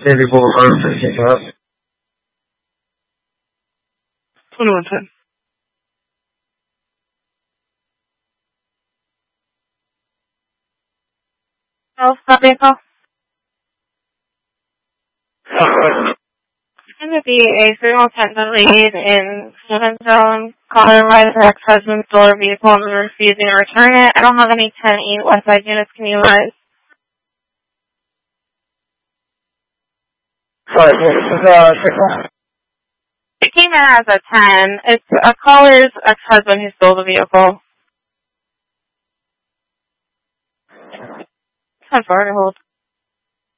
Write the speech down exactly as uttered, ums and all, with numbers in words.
Navy Boulevard, picking up. twenty-one ten. Oh, stop vehicle. Uh, It's going to be a three-one Sentinel lead in seven zone, calling by her ex-husband's stolen vehicle and refusing to return it. I don't have any ten eight West Side units. Can you rise? sorry, this is, uh, six one. It came in as a ten. It's a caller's ex-husband who stole the vehicle. ten four, hold.